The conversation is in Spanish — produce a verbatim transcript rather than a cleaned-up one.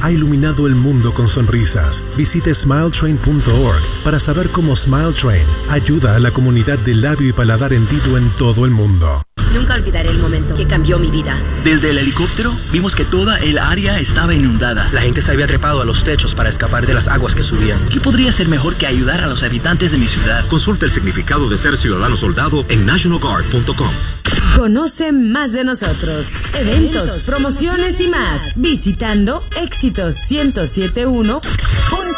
ha iluminado el mundo con sonrisas. Visite smile train punto org para saber cómo Smile Train ayuda a la comunidad de labio y paladar hendido en todo el mundo. Nunca olvidaré el momento que cambió mi vida. Desde el helicóptero vimos que toda el área estaba inundada. La gente se había trepado a los techos para escapar de las aguas que subían. ¿Qué podría ser mejor que ayudar a los habitantes de mi ciudad? Consulta el significado de ser ciudadano soldado en national guard punto com. Conoce más de nosotros, eventos, promociones y más, visitando éxitos ciento siete punto uno punto com.